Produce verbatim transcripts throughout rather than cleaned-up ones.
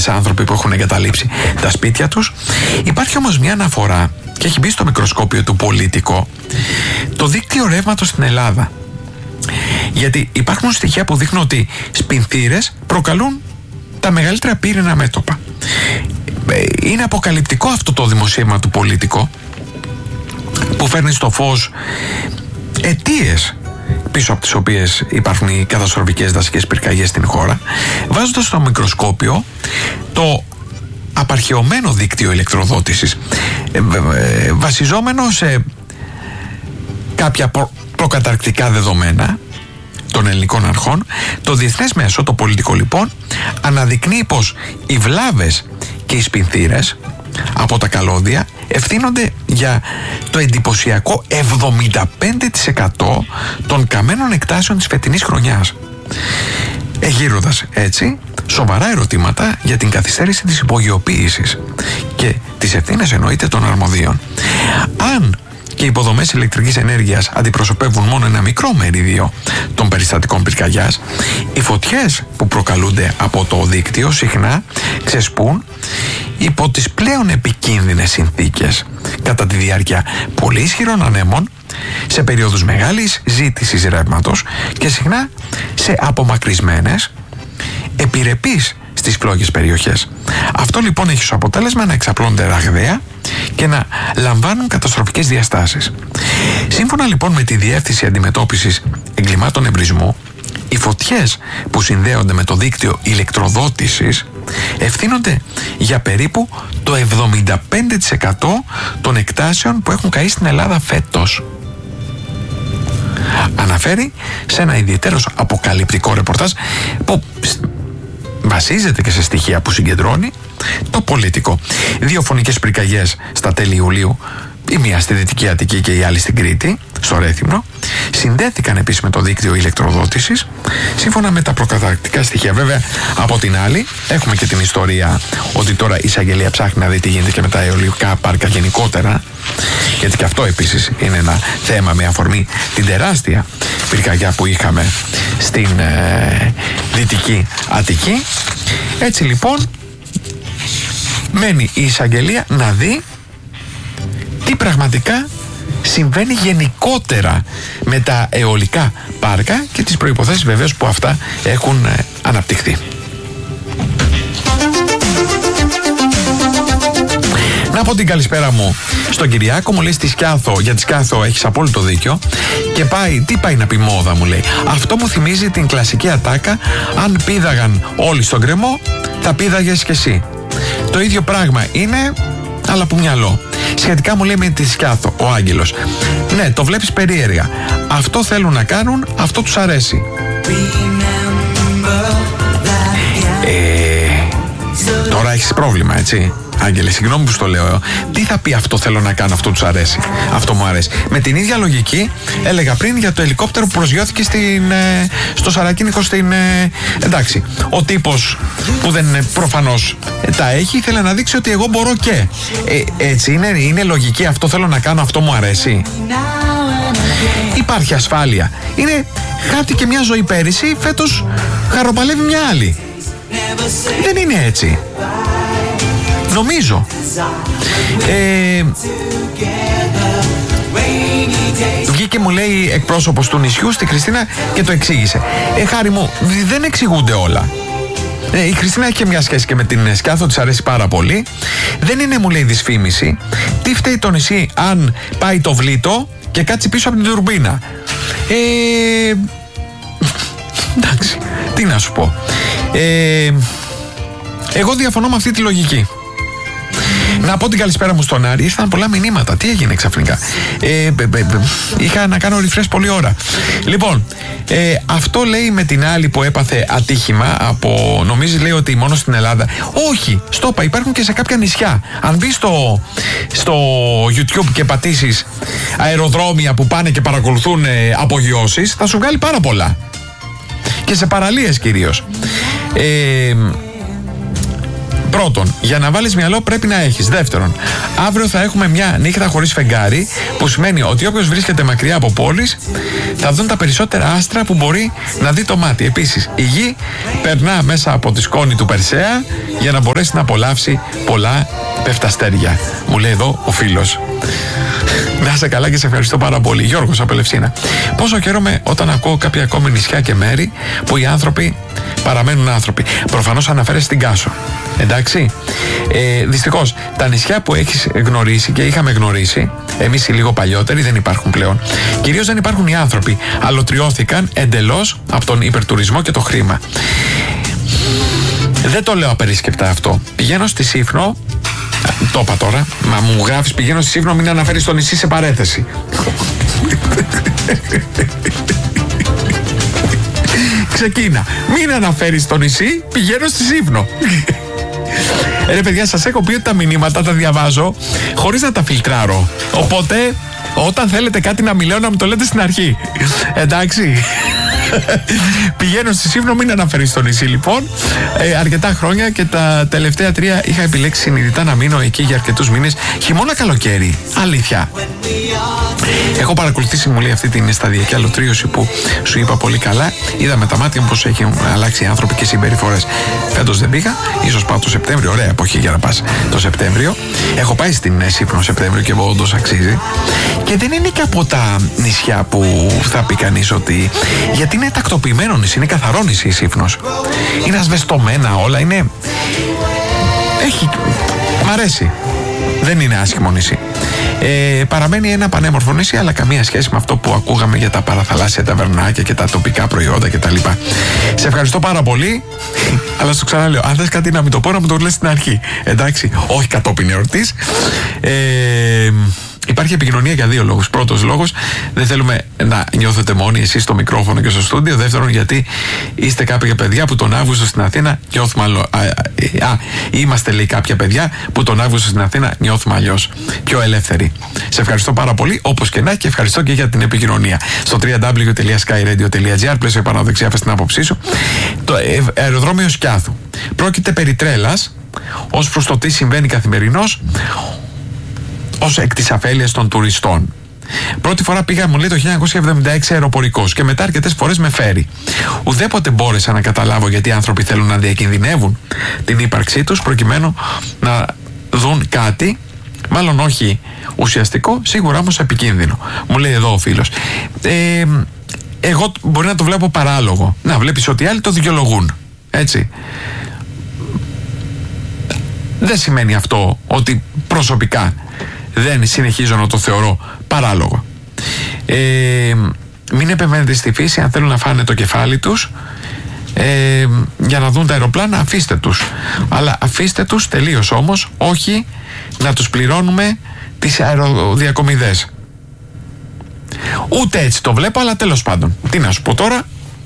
χιλιάδες άνθρωποι που έχουν εγκαταλείψει τα σπίτια τους. Υπάρχει όμως μια αναφορά και έχει μπει στο μικροσκόπιο του Πολίτικο το δίκτυο ρεύματος στην Ελλάδα. Γιατί υπάρχουν στοιχεία που δείχνουν ότι σπινθήρες προκαλούν τα μεγαλύτερα πύρινα μέτωπα. Είναι αποκαλυπτικό αυτό το δημοσίευμα του Πολίτικο που φέρνει στο φως αιτίες πίσω από τις οποίες υπάρχουν οι καταστροφικές δασικές πυρκαγιές στην χώρα, βάζοντας στο μικροσκόπιο το απαρχαιωμένο δίκτυο ηλεκτροδότησης, ε, ε, βασιζόμενο σε κάποια προ, προκαταρκτικά δεδομένα των ελληνικών αρχών. Το διεθνές μέσο, το Πολίτικο λοιπόν, αναδεικνύει πως οι βλάβες και οι σπινθήρες από τα καλώδια ευθύνονται για το εντυπωσιακό εβδομήντα πέντε τοις εκατό των καμένων εκτάσεων της φετινής χρονιάς, εγείροντας έτσι σοβαρά ερωτήματα για την καθυστέρηση της υπογειοποίησης και τις ευθύνες εννοείται των αρμοδίων. Αν και οι υποδομές ηλεκτρικής ενέργειας αντιπροσωπεύουν μόνο ένα μικρό μερίδιο των περιστατικών πυρκαγιάς, οι φωτιές που προκαλούνται από το δίκτυο συχνά ξεσπούν υπό τις πλέον επικίνδυνες συνθήκες κατά τη διάρκεια πολύ ισχυρών ανέμων, σε περίοδους μεγάλης ζήτησης ρεύματος και συχνά σε απομακρυσμένες, επιρρεπείς στις φλόγες περιοχές. Αυτό λοιπόν έχει ως αποτέλεσμα να εξαπλώνται ραγδαία και να λαμβάνουν καταστροφικές διαστάσεις. Σύμφωνα λοιπόν με τη Διεύθυνση Αντιμετώπισης Εγκλημάτων Εμπρισμού, οι φωτιές που συνδέονται με το δίκτυο ηλεκτροδότησης ευθύνονται για περίπου το εβδομήντα πέντε τοις εκατό των εκτάσεων που έχουν καεί στην Ελλάδα φέτος. Αναφέρει σε ένα ιδιαίτερος αποκαλυπτικό ρεπορτάζ που βασίζεται και σε στοιχεία που συγκεντρώνει το Πολίτικο. Δύο φωνικές πυρκαγιές στα τέλη Ιουλίου, η μία στη Δυτική Αττική και η άλλη στην Κρήτη, στο Ρέθυμνο, συνδέθηκαν επίσης με το δίκτυο ηλεκτροδότησης σύμφωνα με τα προκαταρκτικά στοιχεία. Βέβαια, από την άλλη, έχουμε και την ιστορία ότι τώρα η εισαγγελία ψάχνει να δει τι γίνεται και με τα αιωλικά πάρκα γενικότερα, γιατί και αυτό επίσης είναι ένα θέμα με αφορμή την τεράστια πυρκαγιά που είχαμε στην ε, Δυτική Αττική. Έτσι λοιπόν, μένει η εισαγγελία να δει τι πραγματικά συμβαίνει γενικότερα με τα αιωλικά πάρκα και τις προϋποθέσεις βεβαίως που αυτά έχουν ε, αναπτυχθεί. Να πω την καλησπέρα μου στον Κυριάκο, μου λέει στη Σκιάθο, για τη Σκιάθο έχεις απόλυτο δίκιο και πάει, τι πάει να πει μόδα μου λέει. Αυτό μου θυμίζει την κλασική ατάκα, αν πήδαγαν όλοι στον γκρεμό θα πήδαγες κι εσύ. Το ίδιο πράγμα είναι, αλλά που μυαλό. Σχετικά μου λέει με τη Σκιάθο, ο Άγγελος. Ναι, το βλέπεις περίεργα. Αυτό θέλουν να κάνουν, αυτό τους αρέσει. Ε, τώρα έχεις πρόβλημα, έτσι. Άγγελε, συγγνώμη που στο λέω. Τι θα πει αυτό θέλω να κάνω, αυτό τους αρέσει. Αυτό μου αρέσει. Με την ίδια λογική έλεγα πριν για το ελικόπτερο που προσγειώθηκε στην, ε, στο Σαρακίνικο στην... Ε, εντάξει, ο τύπος που δεν είναι προφανώς ε, τα έχει, ήθελε να δείξει ότι εγώ μπορώ και. Ε, έτσι είναι, είναι λογική, αυτό θέλω να κάνω, αυτό μου αρέσει. Υπάρχει ασφάλεια. Είναι, χάθηκε μια ζωή πέρυσι, φέτος χαροπαλεύει μια άλλη. Δεν είναι έτσι. Νομίζω. Ε, βγήκε μου λέει εκπρόσωπος του νησιού στη Χριστίνα και το εξήγησε. Ε, χάρη μου, δεν εξηγούνται όλα. Ε, η Χριστίνα έχει και μια σχέση και με την Σκιάθο, της αρέσει πάρα πολύ. Δεν είναι μου λέει δυσφήμιση. Τι φταίει το νησί αν πάει το Βλήτο και κάτσει πίσω από την τουρμπίνα. Ε, εντάξει, τι να σου πω. Ε, εγώ διαφωνώ με αυτή τη λογική. Να πω την καλησπέρα μου στον Άρη. Ήρθαν πολλά μηνύματα. Τι έγινε ξαφνικά. Ε, μπε, μπε, μπε. Είχα να κάνω refresh πολλή ώρα. Λοιπόν, ε, αυτό λέει με την άλλη που έπαθε ατύχημα από. Νομίζει λέει ότι μόνο στην Ελλάδα. Όχι, στο είπα, υπάρχουν και σε κάποια νησιά. Αν μπει στο, στο YouTube και πατήσεις αεροδρόμια που πάνε και παρακολουθούν ε, απογειώσεις, θα σου βγάλει πάρα πολλά. Και σε παραλίες κυρίως. Ε, Πρώτον, για να βάλεις μυαλό πρέπει να έχεις. Δεύτερον, αύριο θα έχουμε μια νύχτα χωρίς φεγγάρι, που σημαίνει ότι όποιος βρίσκεται μακριά από πόλεις θα δουν τα περισσότερα άστρα που μπορεί να δει το μάτι. Επίσης, η γη περνά μέσα από τη σκόνη του Περσέα για να μπορέσει να απολαύσει πολλά πεφταστέρια. Μου λέει εδώ ο φίλος. Να είσαι καλά και σε ευχαριστώ πάρα πολύ. Γιώργος από Ελευσίνα. Πόσο χαίρομαι όταν ακούω κάποια ακόμη νησιά και μέρη που οι άνθρωποι παραμένουν άνθρωποι. Προφανώς αναφέρεσαι στην Κάσο. Εντάξει. Ε, δυστυχώς, τα νησιά που έχεις γνωρίσει και είχαμε γνωρίσει, εμείς οι λίγο παλιότεροι, δεν υπάρχουν πλέον. Κυρίως δεν υπάρχουν οι άνθρωποι. Αλωτριώθηκαν εντελώς από τον υπερτουρισμό και το χρήμα. Δεν το λέω απερίσκεπτα αυτό. Πηγαίνω στη Σύφνο. Το είπα τώρα. Μα μου γράφεις πηγαίνω στη Σύφνο, μην αναφέρεις το νησί σε παρέθεση. Ξεκίνα. Μην αναφέρεις το νησί, πηγαίνω στη Σύφνο. Ρε παιδιά, σας έχω πει ότι τα μηνύματα τα διαβάζω χωρίς να τα φιλτράρω. Οπότε, όταν θέλετε κάτι να μιλάω, να μου το λέτε στην αρχή. Εντάξει. Πηγαίνω στη Σύφνο, μην αναφέρεις το νησί λοιπόν. Ε, αρκετά χρόνια και τα τελευταία τρία είχα επιλέξει συνειδητά να μείνω εκεί για αρκετούς μήνες. Χειμώνα καλοκαίρι. Αλήθεια. Έχω παρακολουθήσει, μου λέει, αυτή την σταδιακή αλωτρίωση που σου είπα πολύ καλά. Είδα με τα μάτια μου πως έχουν αλλάξει οι άνθρωποι και συμπεριφορές. Φέτος δεν πήγα, ίσως πάω το Σεπτέμβριο. Ωραία εποχή για να πας το Σεπτέμβριο. Έχω πάει στην Σύφνο Σεπτέμβριο και όντως αξίζει. Και δεν είναι και από τα νησιά που θα πει κανείς ότι. Γιατί είναι τακτοποιημένο νησί, είναι καθαρό νησί η Σύφνος. Είναι ασβεστομένα όλα, είναι. Έχει. Μ' αρέσει. Δεν είναι άσχημο νησί. Ε, παραμένει ένα πανέμορφο νησί, αλλά καμία σχέση με αυτό που ακούγαμε για τα παραθαλάσσια ταβερνάκια και τα τοπικά προϊόντα κτλ. Σε ευχαριστώ πάρα πολύ. Αλλά στο ξαναλέω, αν θες κάτι να μην το πω, να μου το λες στην αρχή. Εντάξει, όχι κατόπιν εορτής. Ε, Υπάρχει επικοινωνία για δύο λόγους. Πρώτος λόγος, δεν θέλουμε να νιώθετε μόνοι εσείς στο μικρόφωνο και στο στούντιο. Δεύτερον, γιατί είστε κάποια παιδιά που τον Αύγουστο στην Αθήνα νιώθουμε άλλο. Α, α, α, είμαστε, λέει, κάποια παιδιά που τον Αύγουστο στην Αθήνα νιώθουμε αλλιώς. Πιο ελεύθεροι. Σε ευχαριστώ πάρα πολύ, όπως και να έχει, και ευχαριστώ και για την επικοινωνία. Στο double-u double-u double-u τελεία sky radio τελεία gr, πλαίσιο επάνω δεξιά, στην άποψή σου. Το αεροδρόμιο Σκιάθου. Πρόκειται περί τρέλας ως προς το τι συμβαίνει καθημερινώς, ως εκ της αφέλειας των τουριστών. Πρώτη φορά πήγα, μου λέει, το χίλια εννιακόσια εβδομήντα έξι αεροπορικός και μετά αρκετές φορές με φέρει. Ουδέποτε μπόρεσα να καταλάβω γιατί οι άνθρωποι θέλουν να διακινδυνεύουν την ύπαρξή τους προκειμένου να δουν κάτι, μάλλον όχι ουσιαστικό, σίγουρα όμως επικίνδυνο. Μου λέει εδώ ο φίλος. Ε, εγώ μπορεί να το βλέπω παράλογο. Να βλέπεις ότι άλλοι το δικαιολογούν. Έτσι. Δεν σημαίνει αυτό ότι προσωπικά δεν συνεχίζω να το θεωρώ παράλογο. Ε, μην επεμβαίνετε στη φύση. Αν θέλουν να φάνε το κεφάλι τους ε, για να δουν τα αεροπλάνα, αφήστε τους. Αλλά αφήστε τους τελείως όμως, όχι να τους πληρώνουμε τις αεροδιακομιδές. Ούτε έτσι το βλέπω, αλλά τέλος πάντων. Τι να σου πω τώρα.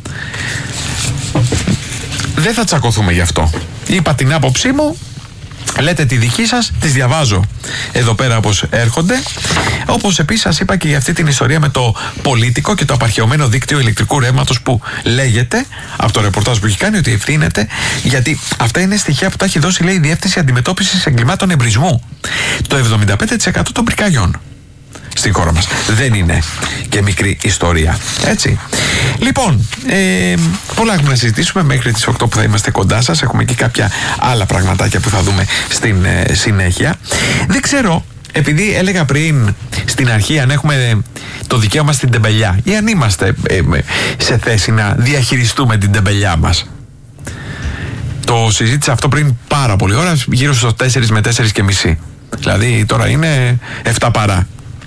Δεν θα τσακωθούμε γι' αυτό. Είπα την άποψή μου. Λέτε τη δική σας, τις διαβάζω εδώ πέρα όπως έρχονται. Όπως επίσης σας είπα και για αυτή την ιστορία με το πολίτικο και το απαρχαιωμένο δίκτυο ηλεκτρικού ρεύματος που λέγεται από το ρεπορτάζ που έχει κάνει ότι ευθύνεται, γιατί αυτά είναι στοιχεία που τα έχει δώσει, λέει, η Διεύθυνση Αντιμετώπισης Εγκλημάτων Εμπρισμού. Το εβδομήντα πέντε τοις εκατό των πυρκαγιών στην χώρα μας. Δεν είναι και μικρή ιστορία. Έτσι. Λοιπόν, ε, πολλά έχουμε να συζητήσουμε μέχρι τις οκτώ που θα είμαστε κοντά σας. Έχουμε και κάποια άλλα πραγματάκια που θα δούμε στην ε, συνέχεια. Δεν ξέρω, επειδή έλεγα πριν στην αρχή αν έχουμε το δικαίωμα στην τεμπελιά ή αν είμαστε ε, σε θέση να διαχειριστούμε την τεμπελιά μας. Το συζήτησα αυτό πριν πάρα πολύ ώρα, γύρω στους τέσσερις με τέσσερις και μισή. Δηλαδή τώρα είναι επτά παρά.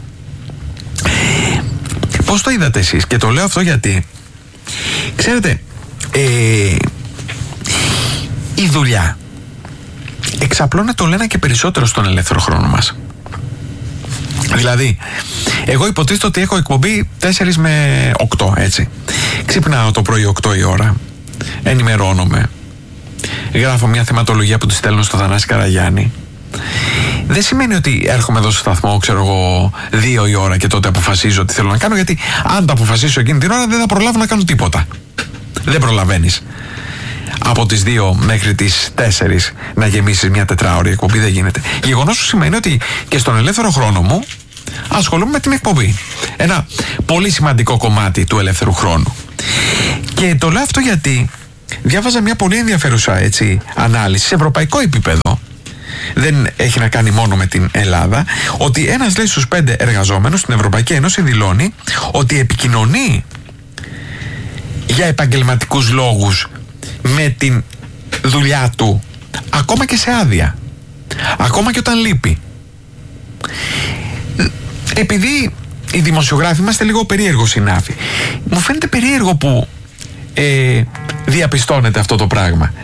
Πώς το είδατε εσείς? Και το λέω αυτό γιατί, ξέρετε, ε, η δουλειά εξαπλώνεται το λένε και περισσότερο στον ελεύθερο χρόνο μας. Δηλαδή, εγώ υποτίθεται ότι έχω εκπομπή τέσσερα με οκτώ, έτσι. Ξυπνάω το πρωί οκτώ η ώρα, ενημερώνομαι, γράφω μια θεματολογία που τη στέλνω στο Θανάση Καραγιάννη. Δεν σημαίνει ότι έρχομαι εδώ στο σταθμό, ξέρω εγώ, δύο η ώρα και τότε αποφασίζω τι θέλω να κάνω, γιατί αν το αποφασίσω εκείνη την ώρα δεν θα προλάβω να κάνω τίποτα. Δεν προλαβαίνεις. από τις δύο μέχρι τις τέσσερις να γεμίσεις μια τετράωρη εκπομπή, δεν γίνεται. Γεγονός που σημαίνει ότι και στον ελεύθερο χρόνο μου ασχολούμαι με την εκπομπή. Ένα πολύ σημαντικό κομμάτι του ελεύθερου χρόνου. Και το λέω αυτό γιατί διάβαζα μια πολύ ενδιαφέρουσα έτσι, ανάλυση σε ευρωπαϊκό επίπεδο. Δεν έχει να κάνει μόνο με την Ελλάδα. Ότι ένας λέει στους πέντε εργαζόμενους στην Ευρωπαϊκή Ένωση δηλώνει ότι επικοινωνεί για επαγγελματικούς λόγους με την δουλειά του, ακόμα και σε άδεια, ακόμα και όταν λείπει. Επειδή οι δημοσιογράφοι είμαστε λίγο περίεργο συνάφη, μου φαίνεται περίεργο που ε, διαπιστώνεται αυτό το πράγμα.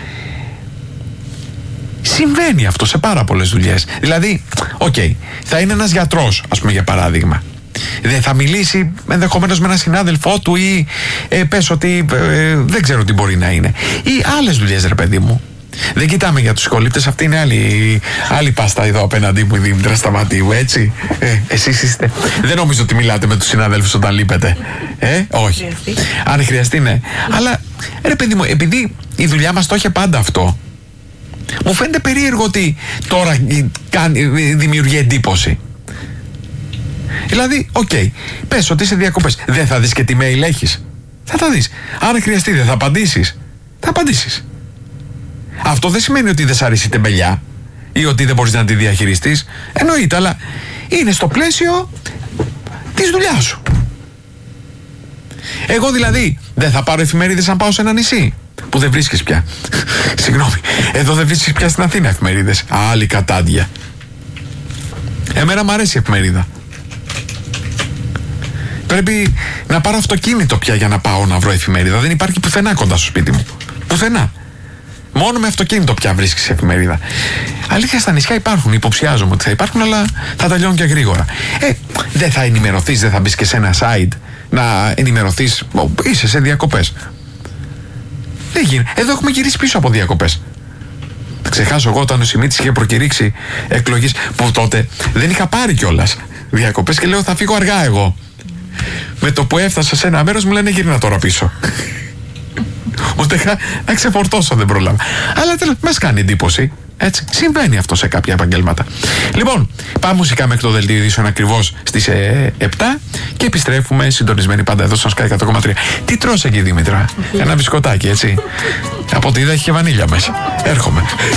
Συμβαίνει αυτό σε πάρα πολλές δουλειές. Δηλαδή, οκ, okay, θα είναι ένας γιατρός, ας πούμε, για παράδειγμα. Δεν θα μιλήσει ενδεχομένως με έναν συνάδελφό του ή ε, πες ότι ε, δεν ξέρω τι μπορεί να είναι. Ή άλλες δουλειές, ρε παιδί μου. Δεν κοιτάμε για τους σχολήπτες, αυτή είναι άλλη, άλλη πάστα εδώ απέναντί μου, η Δήμητρα Σταματίου, έτσι. Ε, εσείς είστε. Δεν νομίζω ότι μιλάτε με τους συνάδελφους όταν λείπετε. Ε, όχι. Χρειαστεί. Αν χρειαστεί, ναι. Αλλά, ρε παιδί μου, επειδή η δουλειά μας το είχε πάντα αυτό, μου φαίνεται περίεργο ότι τώρα δημιουργεί εντύπωση. Δηλαδή, οκ, okay, πες ότι είσαι διακοπές. Δεν θα δεις και τι mail έχεις. Θα τα δεις. Αν χρειαστεί, δεν θα απαντήσεις. Θα απαντήσεις. Αυτό δεν σημαίνει ότι δεν σ' αρέσει η τεμπελιά ή ότι δεν μπορείς να τη διαχειριστείς. Εννοείται, αλλά είναι στο πλαίσιο της δουλειάς σου. Εγώ δηλαδή δεν θα πάρω εφημερίδες αν πάω σε ένα νησί που δεν βρίσκεις πια. Συγγνώμη, εδώ δεν βρίσκεις πια στην Αθήνα εφημερίδες. Άλλη κατάντια. Εμένα μου αρέσει η εφημερίδα. Πρέπει να πάρω αυτοκίνητο πια για να πάω να βρω εφημερίδα. Δεν υπάρχει πουθενά κοντά στο σπίτι μου. Πουθενά. Μόνο με αυτοκίνητο πια βρίσκεις εφημερίδα. Αλήθεια, στα νησιά υπάρχουν, υποψιάζομαι ότι θα υπάρχουν, αλλά θα τελειώνουν και γρήγορα. Ε, δεν θα ενημερωθείς, δεν θα μπεις και σε ένα site να ενημερωθείς. Είσαι σε διακοπές. Δεν γίνεται. Εδώ έχουμε γυρίσει πίσω από διακοπές. Θα ξεχάσω εγώ όταν ο Σιμίτης είχε προκηρύξει εκλογές, που τότε δεν είχα πάρει κιόλας διακοπές και λέω θα φύγω αργά εγώ. Με το που έφτασα σε ένα μέρος μου λένε γύρνα τώρα πίσω. Ούτε να ξεφορτώσω δεν πρόλαβα. Αλλά τέλος, μας κάνει εντύπωση. Έτσι, συμβαίνει αυτό σε κάποια επαγγέλματα. Λοιπόν, πάμε μουσικά μέχρι το δελτίο ειδήσεων ακριβώς στις ε, επτά και επιστρέφουμε συντονισμένοι πάντα εδώ στο Sky εκατό κόμμα τρία. Τι τρως εκεί, Δήμητρα? Ένα μπισκοτάκι, έτσι. Από ό,τι είδα έχει και βανίλια μέσα. Έρχομαι.